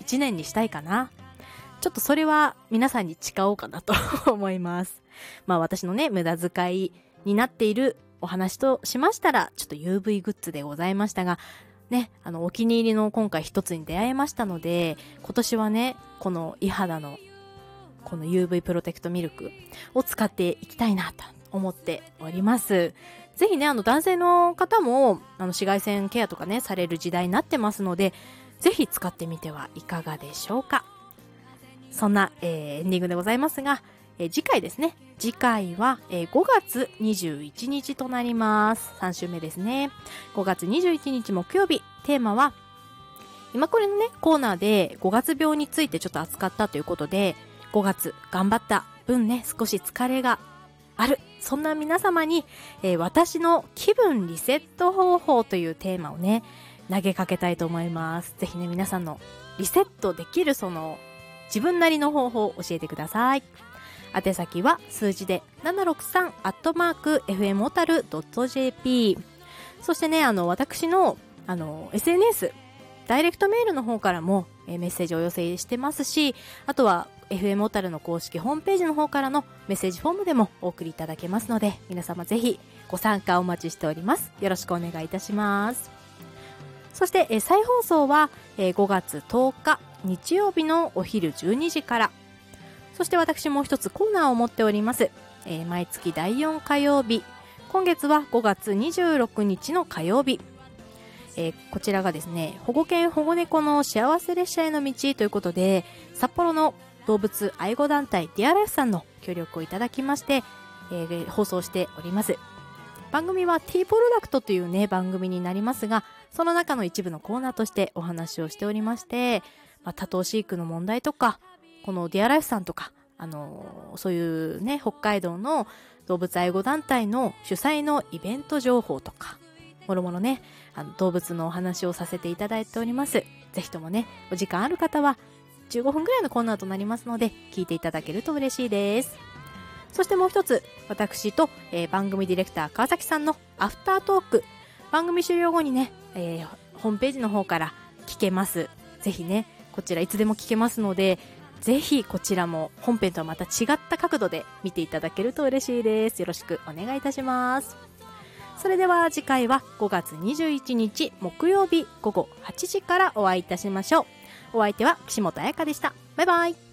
1年にしたいかな。ちょっとそれは皆さんに誓おうかなと思います。私のね、無駄遣いになっているお話としましたら、ちょっと UV グッズでございましたが、ね、お気に入りの今回一つに出会えましたので、今年はね、このイ肌のこの UV プロテクトミルクを使っていきたいなと思っております。ぜひね、男性の方も紫外線ケアとかね、される時代になってますので、ぜひ使ってみてはいかがでしょうか。そんな、エンディングでございますが、次回ですね。次回は、5月21日となります。3週目ですね。5月21日木曜日、テーマは、今これのね、コーナーで5月病についてちょっと扱ったということで、5月頑張った分ね、少し疲れがある。そんな皆様に、私の気分リセット方法というテーマをね、投げかけたいと思います。ぜひね、皆さんのリセットできる自分なりの方法を教えてください。宛先は数字で 763@fmotal.jp。そしてね、私の、SNS、ダイレクトメールの方からも、メッセージをお寄せしてますし、あとは FM 小樽の公式ホームページの方からのメッセージフォームでもお送りいただけますので、皆様ぜひご参加お待ちしております。よろしくお願いいたします。そして、再放送は、5月10日日曜日のお昼12時から。そして私もう一つコーナーを持っております。毎月第4火曜日。今月は5月26日の火曜日。こちらがですね、保護犬保護猫の幸せ列車への道ということで、札幌の動物愛護団体ディアライフさんの協力をいただきまして、放送しております。番組は T プロダクトというね、番組になりますが、その中の一部のコーナーとしてお話をしておりまして、多頭飼育の問題とか、このディアライフさんとか、そういうね、北海道の動物愛護団体の主催のイベント情報とか、もろもろね、動物のお話をさせていただいております。ぜひともね、お時間ある方は15分ぐらいのコーナーとなりますので、聞いていただけると嬉しいです。そしてもう一つ、私と、番組ディレクター川崎さんのアフタートーク、番組終了後にね、ホームページの方から聞けます。ぜひね、こちらいつでも聞けますので、ぜひこちらも本編とはまた違った角度で見ていただけると嬉しいです。よろしくお願いいたします。それでは次回は5月21日木曜日午後8時からお会いいたしましょう。お相手は岸本彩香でした。バイバイ。